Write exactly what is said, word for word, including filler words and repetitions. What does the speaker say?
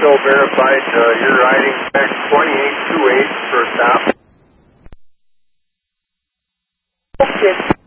Echo verified uh, you're riding back twenty-eight two eight for a stop. Okay.